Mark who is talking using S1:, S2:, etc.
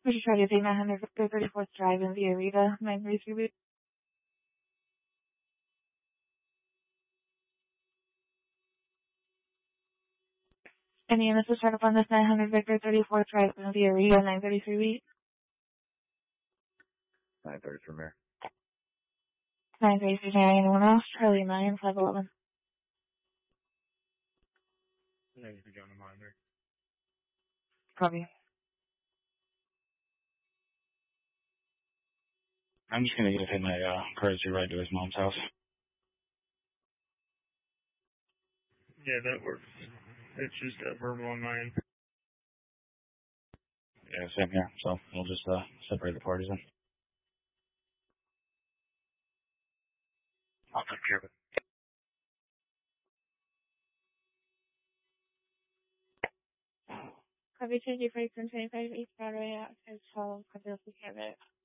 S1: We should try to take 900 Victor 34th Drive in Via Rita, 933. Any this is start up on this 900 Victor 34th Drive in Via Rita, 933.
S2: 930 from here.
S1: 933, anyone else? Charlie 9, 511.
S3: Thank you for joining the monitor.
S1: Copy.
S3: I'm just gonna give him a courtesy ride to his mom's house. Yeah, that works. It's just verbal on my end. Yeah, same here. So we'll just separate the parties then. I'll take care of it.
S1: Copy, change your frequency 25 East Broadway, outside 12, Copy, take care of it.